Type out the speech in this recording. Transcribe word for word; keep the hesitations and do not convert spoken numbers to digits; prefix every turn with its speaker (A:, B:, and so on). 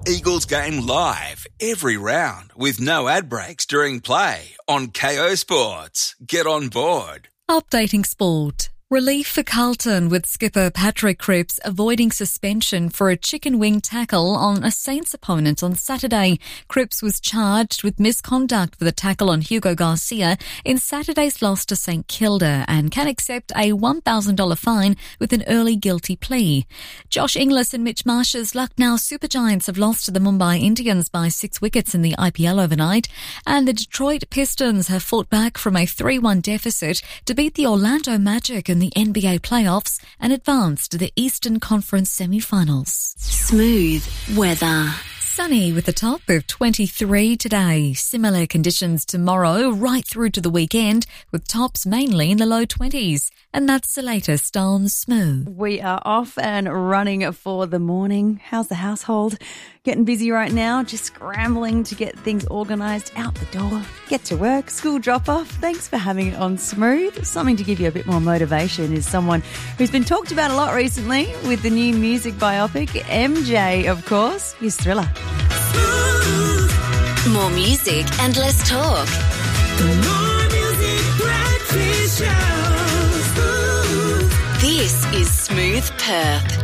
A: Eagles game live every round with no ad breaks during play on K O Sports. Get on board.
B: Updating sport. Relief for Carlton with skipper Patrick Cripps avoiding suspension for a chicken wing tackle on a Saints opponent on Saturday. Cripps was charged with misconduct for the tackle on Hugo Garcia in Saturday's loss to St Kilda and can accept a one thousand dollars fine with an early guilty plea. Josh Inglis and Mitch Marsh's Lucknow Super Giants have lost to the Mumbai Indians by six wickets in the I P L overnight, and the Detroit Pistons have fought back from a three one deficit to beat the Orlando Magic in the N B A playoffs and advance to the Eastern Conference semi-finals.
C: Smooth weather.
B: Sunny with a top of twenty-three today. Similar conditions tomorrow right through to the weekend with tops mainly in the low twenties. And that's the latest on Smooth.
D: We are off and running for the morning. How's the household? Getting busy right now, just scrambling to get things organised out the door. Get to work, school drop-off. Thanks for having it on Smooth. Something to give you a bit more motivation is someone who's been talked about a lot recently with the new music biopic, M J, of course. Here's Thriller.
C: More music and less talk.
E: More music, breakfast show.
C: This is Smooth Perth.